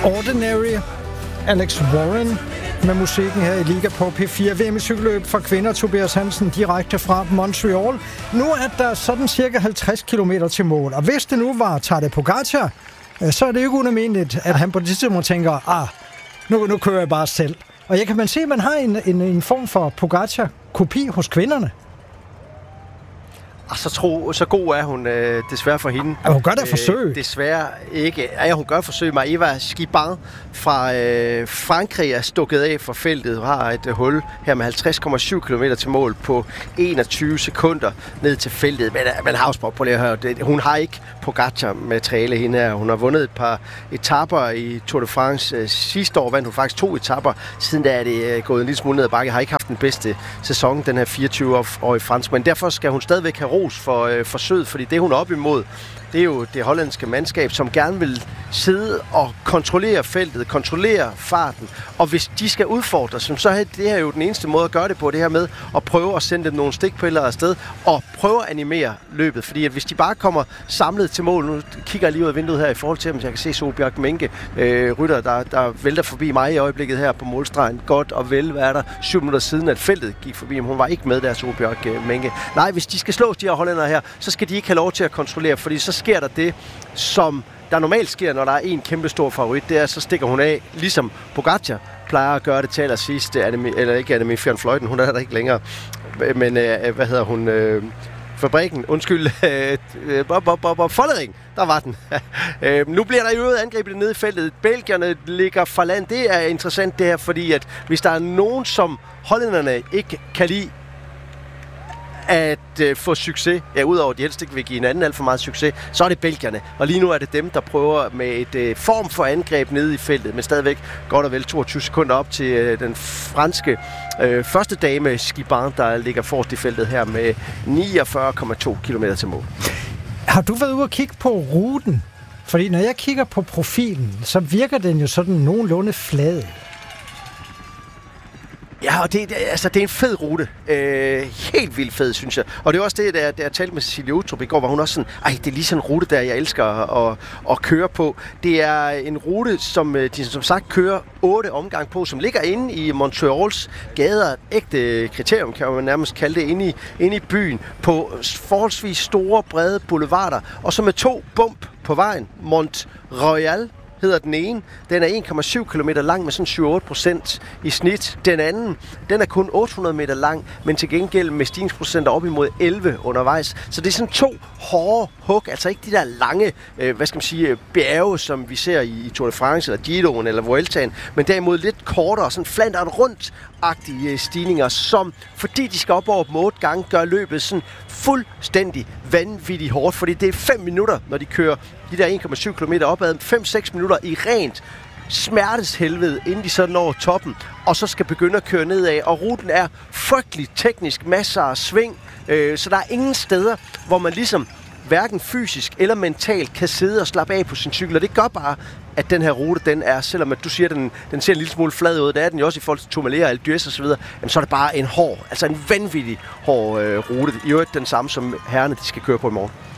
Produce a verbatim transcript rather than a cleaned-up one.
Ordinary, Alex Warren med musikken her i Liga på P fire. V M i cykelløb for kvinder, Tobias Hansen direkte fra Montreal. Nu er der sådan cirka halvtreds kilometer til mål, og hvis det nu var Tadej Pogačar, så er det jo ikke unalmindeligt, at han på det tidspunkt tænker, ah, nu, nu kører jeg bare selv. Og jeg kan man se, at man har en, en, en form for Pogačar-kopi hos kvinderne. Og så, tro, så god er hun øh, desværre for hende. Ja, hun gør da forsøg. Øh, desværre ikke. Ja, hun gør forsøg. Maeva Skibang fra øh, Frankrig er stukket af fra feltet. Hun har et øh, hul her med halvtreds komma syv kilometer til mål på enogtyve sekunder ned til feltet. Men, øh, men havsbrug på det her. Det, hun har ikke Pogačar-materiale hende her. Hun har vundet et par etaper i Tour de France. Øh, sidste år vandt hun faktisk to etaper. Siden da er det øh, gået en lille smule ned ad bakke. Har ikke haft den bedste sæson, den her fireogtyve-årige fransk. Men derfor skal hun stadigvæk have ros for øh, forsøget, fordi det hun er op imod, det er jo det hollandske mandskab, som gerne vil sidde og kontrollere feltet, kontrollere farten, og hvis de skal udfordre, så er det her jo den eneste måde at gøre det på, det her med at prøve at sende dem nogle stikpiller afsted, og prøve at animere løbet, fordi at hvis de bare kommer samlet til mål, nu kigger jeg lige ud af vinduet her i forhold til, om jeg kan se Solbjerg Menke, øh, rytter, der, der vælter forbi mig i øjeblikket her på målstregen, godt og vel, hvad er der, syv minutter siden, at feltet gik forbi, men hun var ikke med der, Solbjerg øh, Menke. Nej, hvis de skal slå de her hollændere her, så skal de ikke have lov til at kontrollere, fordi så sker der det, som der normalt sker, når der er en kæmpe stor favorit, det er, så stikker hun af, ligesom Pogačar plejer at gøre det til allersidst, eller ikke Annemiek van Vleuten, hun er der ikke længere, men øh, hvad hedder hun, øh, fabrikken, undskyld, øh, Bob, Bob, Bob, Bob, Forleding, der var den. øh, nu bliver der i øvrigt angrebet nede i feltet. Belgierne ligger fra land. Det er interessant det her, fordi at hvis der er nogen, som hollænderne ikke kan lide, at øh, få succes, ja, udover at de helst ikke vil give hinanden alt for meget succes, så er det belgierne. Og lige nu er det dem, der prøver med et øh, form for angreb nede i feltet, men stadigvæk godt og vel toogtyve sekunder op til øh, den franske øh, første dame, Skibang, der ligger forrest i feltet her med niogfyrre komma to kilometer til mål. Har du været ude og kigge på ruten? Fordi når jeg kigger på profilen, så virker den jo sådan nogenlunde flad. Ja, og det, det, altså, det er en fed rute. Øh, helt vildt fed, synes jeg. Og det er også det, der, der jeg talte med Cecilie Utrup i går, hvor hun også sådan, ej, det er lige sådan en rute, der jeg elsker at, at, at køre på. Det er en rute, som de som sagt kører otte omgang på, som ligger inde i Montreals gader. Et ægte kriterium, kan man nærmest kalde det, inde i, inde i byen, på forholdsvis store, brede boulevarder. Og så med to bump på vejen. Mont Royal hedder den ene. Den er en komma syv kilometer lang med sådan syv til otte procent i snit. Den anden, den er kun otte hundrede meter lang, men til gengæld med stigningsprocenter op imod elleve undervejs. Så det er sådan to hårde hug, altså ikke de der lange, øh, hvad skal man sige, bjerge, som vi ser i, i Tour de France, eller Giroen, eller Vueltaen, men derimod lidt kortere, sådan flandret rundt-agtige stigninger, som, fordi de skal op over dem otte gange, gør løbet sådan fuldstændig vanvittigt hårdt, fordi det er fem minutter, når de kører de der en komma syv kilometer opad, fem til seks minutter i rent smerteshelvede, inden de så når toppen, og så skal begynde at køre nedad, og ruten er frygtelig teknisk, masser af sving, øh, så der er ingen steder, hvor man ligesom hverken fysisk eller mentalt kan sidde og slappe af på sin cykel, og det gør bare, at den her rute, den er, selvom at du siger, at den, den ser en lille smule flad ud, det er den jo også i forhold til Tourmalet og Alpe d'Huez og så videre, jamen så er det bare en hård, altså en vanvittig hård øh, rute, i øvrigt den samme, som herrerne, de skal køre på i morgen.